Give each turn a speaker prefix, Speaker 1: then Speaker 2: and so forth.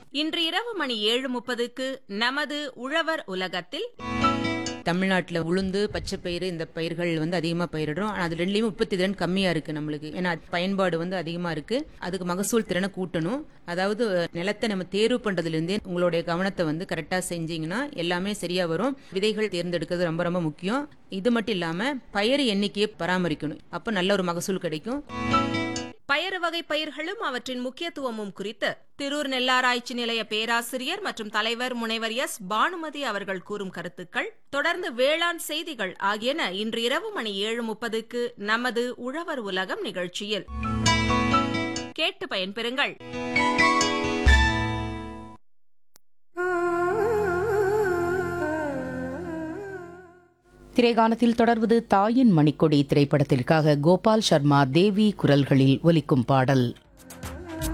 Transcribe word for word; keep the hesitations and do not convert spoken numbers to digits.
Speaker 1: இன்று இரவு மணி ஏழு முப்பதுக்கு நமது உழவர் உலகத்தில்
Speaker 2: தமிழ்நாட்டில் உளுந்து பச்சை பயிறு இந்த பயிர்கள் வந்து அதிகமாக பயிரிடுறோம். ஆனால் அது ரெண்டுலேயுமே உற்பத்தி திறன் கம்மியாக இருக்குது நம்மளுக்கு. ஏன்னா பயன்பாடு வந்து அதிகமாக இருக்குது. அதுக்கு மகசூல் திறனை கூட்டணும். அதாவது நிலத்தை நம்ம தேர்வு பண்ணுறதுலேருந்தே உங்களுடைய கவனத்தை வந்து கரெக்டாக செஞ்சீங்கன்னா எல்லாமே சரியாக வரும். விதைகள் தேர்ந்தெடுக்கிறது ரொம்ப ரொம்ப முக்கியம். இது மட்டும் இல்லாமல் பயிர் எண்ணிக்கையை பராமரிக்கணும். அப்போ நல்ல ஒரு மகசூல் கிடைக்கும்.
Speaker 1: பயறு வகை பயிர்களும் அவற்றின் முக்கியத்துவமும் குறித்து திரூர் நெல்லாராய்ச்சி நிலைய பேராசிரியர் மற்றும் தலைவர் முனைவர் எஸ் பானுமதி அவர்கள் கூறும் கருத்துக்கள், தொடர்ந்து வேளாண் செய்திகள் ஆகியன இன்று இரவு மணி ஏழு முப்பதுக்கு நமது உழவர் உலகம் நிகழ்ச்சியில் கேட்டு பயன்பெறுங்கள்.
Speaker 3: திரைகானத்தில் தொடர்வது தாயின் மணிக்கொடி திரைப்படத்திற்காக கோபால் சர்மா தேவி குரல்களில் ஒலிக்கும் பாடல்.